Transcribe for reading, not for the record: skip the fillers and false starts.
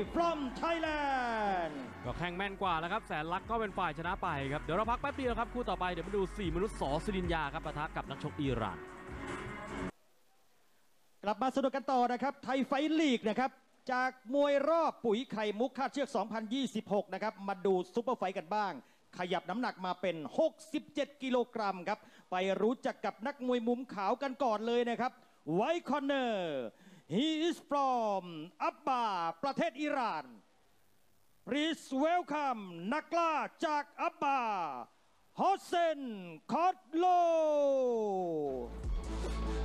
from Thailand ก็แข่งแม่นกว่าแล้วครับแสนลักษณ์ก็เป็นฝ่ายชนะไปครับเดี๋ยวเราพักแป๊บเดียวครับคู่ต่อไปเดี๋ยวมาดู4มนุษย์ส.สิรินยาครับปะทะกับนักชกอิหร่านกลับมาสนุกกันต่อนะครับไทยไฟท์ลีกนะครับจากมวยรอบปุ๋ยไข่มุกคาดเชือก 2026 นะครับมาดูซุปเปอร์ไฟท์กันบ้างขยับน้ำหนักมาเป็น 67 กิโลกรัมครับไปรู้จักกับนักมวยมุมขาวกันก่อนเลยนะครับไวท์คอร์เนอร์ he is from อับบาประเทศอิหร่าน please welcome นักล่าจากอับบาฮอสเซนคอตโล